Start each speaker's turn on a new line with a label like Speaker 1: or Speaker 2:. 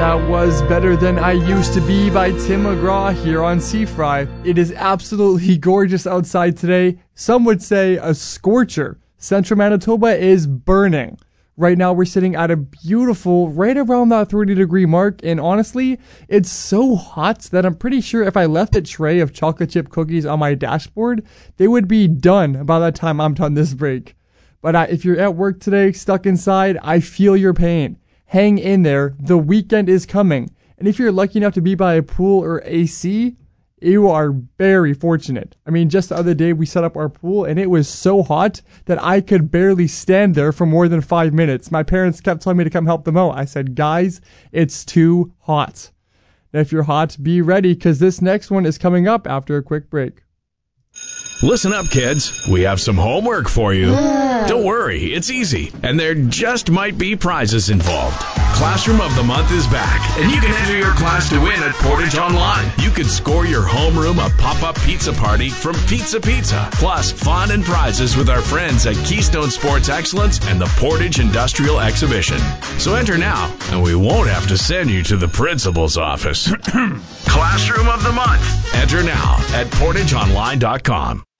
Speaker 1: That was Better Than I Used to Be by Tim McGraw here on C-Fry. It is absolutely gorgeous outside today. Some would say a scorcher. Central Manitoba is burning. Right now we're sitting at a beautiful, right around that 30-degree mark, and honestly, it's so hot that I'm pretty sure if I left a tray of chocolate chip cookies on my dashboard, they would be done by the time I'm done this break. But if you're at work today, stuck inside, I feel your pain. Hang in there, the weekend is coming. And if you're lucky enough to be by a pool or AC, you are very fortunate. I mean, just the other day we set up our pool and it was so hot that I could barely stand there for more than 5 minutes. My parents kept telling me to come help them out. I said, guys, it's too hot. Now, if you're hot, be ready because this next one is coming up after a quick break.
Speaker 2: Listen up, kids. We have some homework for you. Don't worry, it's easy, and there just might be prizes involved. Classroom of the Month is back, and you can enter your class to win at Portage Online. You could score your homeroom a pop-up pizza party from Pizza Pizza, plus fun and prizes with our friends at Keystone Sports Excellence and the Portage Industrial Exhibition. So enter now, and we won't have to send you to the principal's office. Classroom of the Month. Enter now at portageonline.com.